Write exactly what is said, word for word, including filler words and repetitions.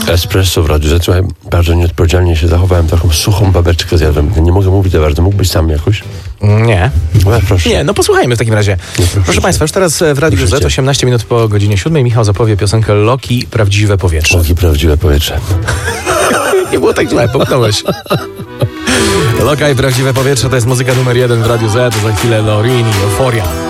Espresso w Radiu Z. Słuchaj, bardzo nieodpowiedzialnie się zachowałem. Taką suchą babeczkę zjadłem. Nie mogę mówić za bardzo. Mógłbyś sam jakoś? Nie. No, proszę. Nie, no posłuchajmy w takim razie. Nie, proszę Proszę cię. Państwa, już teraz w Radiu Proszę Z, cię. osiemnaście minut po godzinie siódmej, Michał zapowie piosenkę Loki, Prawdziwe Powietrze. Takie prawdziwe powietrze. Nie było tak źle, popchnąłeś. Loka i Prawdziwe Powietrze to jest muzyka numer jeden w Radiu Z, za chwilę Lorini, Euforia.